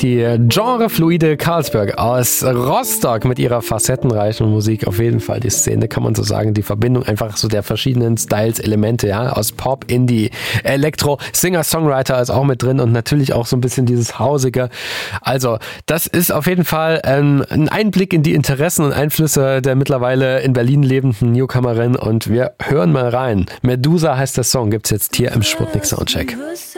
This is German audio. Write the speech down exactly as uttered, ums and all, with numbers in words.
die genrefluide Carlsberg aus Rostock mit ihrer facettenreichen Musik. Auf jeden Fall die Szene, kann man so sagen, die Verbindung einfach so der verschiedenen Styles, Elemente, ja, aus Pop, Indie, Elektro, Singer-Songwriter ist auch mit drin und natürlich auch so ein bisschen dieses Hausige. Also, das ist auf jeden Fall ähm, ein Einblick in die Interessen und Einflüsse der mittlerweile in Berlin lebenden Newcomerin und wir hören mal rein. Medusa heißt der Song, gibt's jetzt hier im Sputnik Soundcheck.